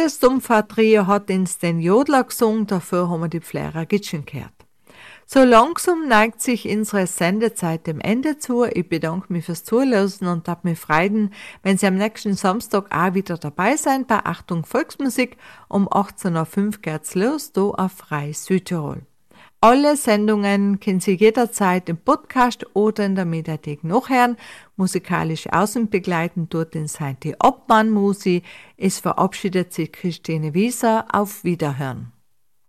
das Dumpfer-Trio hat uns den Jodler gesungen, dafür haben wir die Pflera Gitschen gehört. So langsam neigt sich unsere Sendezeit dem Ende zu. Ich bedanke mich fürs Zuhören und darf mich freuen, wenn Sie am nächsten Samstag auch wieder dabei sein bei Achtung Volksmusik um 18.05 Uhr geht's los, da auf Frei Südtirol. Alle Sendungen können Sie jederzeit im Podcast oder in der Mediathek nachhören. Musikalisch außenbegleitend tut den Seite Obmann Musi. Es verabschiedet sich Christine Wieser. Auf Wiederhören.